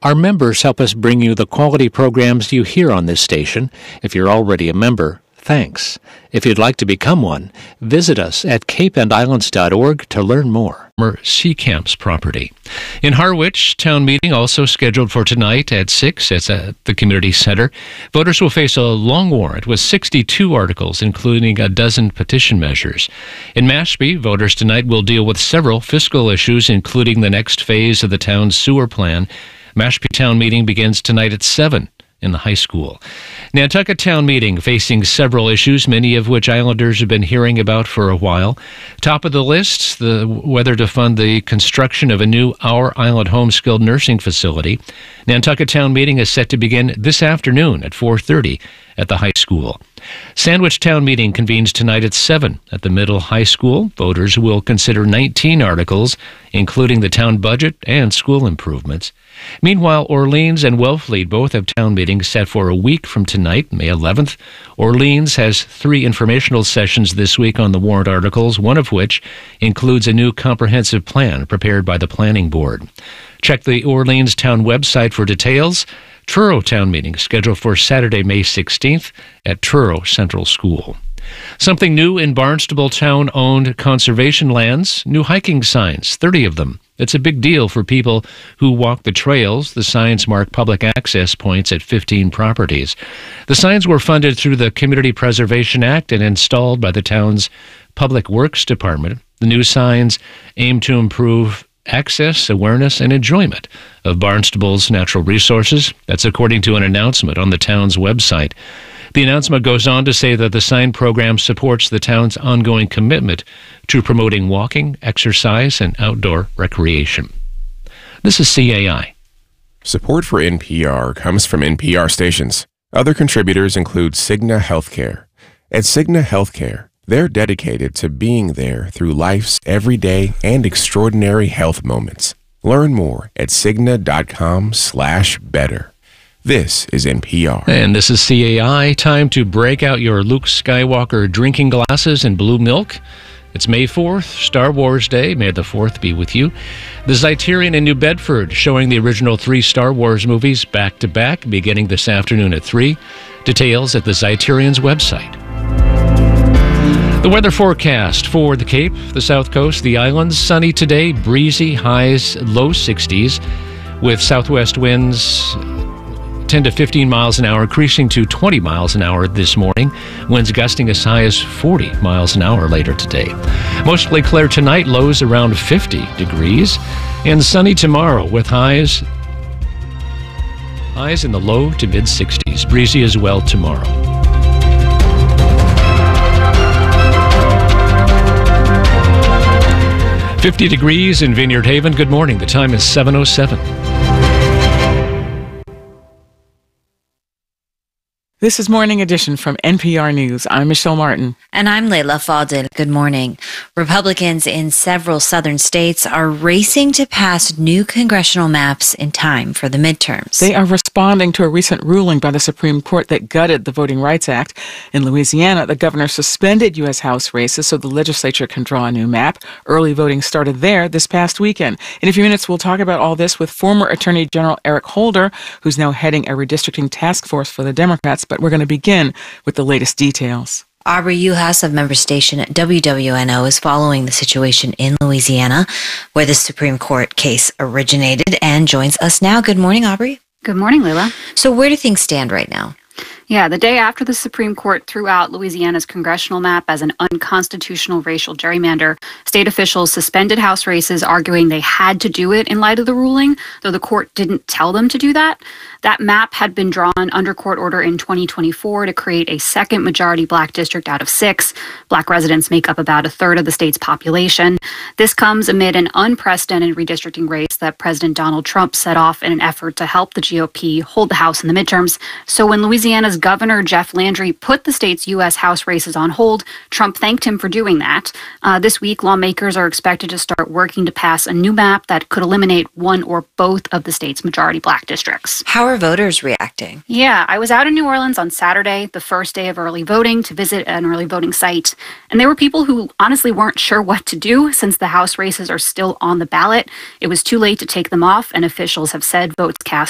Our members help us bring you the quality programs you hear on this station. If you're already a member, thanks. If you'd like to become one, visit us at capeandislands.org to learn more. Seacamps property. In Harwich, town meeting also scheduled for tonight at 6. It's at the community center. Voters will face a long warrant with 62 articles, including a dozen petition measures. In Mashpee, voters tonight will deal with several fiscal issues, including the next phase of the town's sewer plan. Mashpee town meeting begins tonight at 7. In the high school. Nantucket Town Meeting facing several issues, many of which Islanders have been hearing about for a while. Top of the list, whether to fund the construction of a new Our Island Home Skilled Nursing Facility. Nantucket Town Meeting is set to begin this afternoon at 4:30 at the high school. Sandwich Town Meeting convenes tonight at 7 at the middle high school. Voters will consider 19 articles, including the town budget and school improvements. Meanwhile, Orleans and Wellfleet both have town meetings set for a week from tonight, May 11th. Orleans has 3 informational sessions this week on the warrant articles, one of which includes a new comprehensive plan prepared by the Planning Board. Check the Orleans Town website for details. Truro Town Meeting scheduled for Saturday, May 16th at Truro Central School. Something new in Barnstable Town-owned conservation lands, new hiking signs, 30 of them. It's a big deal for people who walk the trails. The signs mark public access points at 15 properties. The signs were funded through the Community Preservation Act and installed by the town's Public Works Department. The new signs aim to improve access, awareness, and enjoyment of Barnstable's natural resources. That's according to an announcement on the town's website. The announcement goes on to say that the sign program supports the town's ongoing commitment to promoting walking, exercise, and outdoor recreation. This is CAI. Support for NPR comes from NPR stations. Other contributors include Cigna Healthcare. At Cigna Healthcare, they're dedicated to being there through life's everyday and extraordinary health moments. Learn more at Cigna.com/better. This is NPR. And this is CAI. Time to break out your Luke Skywalker drinking glasses and blue milk. It's May 4th, Star Wars Day. May the 4th be with you. The Zeiterion in New Bedford showing the original 3 Star Wars movies back to back, beginning this afternoon at 3. Details at the Zeiterion's website. The weather forecast for the Cape, the South Coast, the islands. Sunny today, breezy, highs low 60s, with southwest winds 10 to 15 miles an hour, increasing to 20 miles an hour this morning. Winds gusting as high as 40 miles an hour later today. Mostly clear tonight, lows around 50 degrees. And sunny tomorrow with highs in the low to mid 60s. Breezy as well tomorrow. "50 degrees in Vineyard Haven." Good morning. The time is 7:07. This is Morning Edition from NPR News. I'm Michelle Martin. And I'm Leila Fadel. Good morning. Republicans in several southern states are racing to pass new congressional maps in time for the midterms. They are responding to a recent ruling by the Supreme Court that gutted the Voting Rights Act. In Louisiana, the governor suspended U.S. House races so the legislature can draw a new map. Early voting started there this past weekend. In a few minutes, we'll talk about all this with former Attorney General Eric Holder, who's now heading a redistricting task force for the Democrats. But we're going to begin with the latest details. Aubrey Uhas of member station WWNO is following the situation in Louisiana, where the Supreme Court case originated, and joins us now. Good morning, Aubrey. Good morning, Leila. So where do things stand right now? Yeah, the day after the Supreme Court threw out Louisiana's congressional map as an unconstitutional racial gerrymander, state officials suspended House races, arguing they had to do it in light of the ruling, though the court didn't tell them to do that. That map had been drawn under court order in 2024 to create a second majority Black district out of 6. Black residents make up about a third of the state's population. This comes amid an unprecedented redistricting race that President Donald Trump set off in an effort to help the GOP hold the House in the midterms. So when Louisiana's Governor Jeff Landry put the state's U.S. House races on hold, Trump thanked him for doing that. This week, lawmakers are expected to start working to pass a new map that could eliminate one or both of the state's majority Black districts. How are voters reacting? Yeah, I was out in New Orleans on Saturday, the first day of early voting, to visit an early voting site. And there were people who honestly weren't sure what to do since the House races are still on the ballot. It was too late to take them off, and officials have said votes cast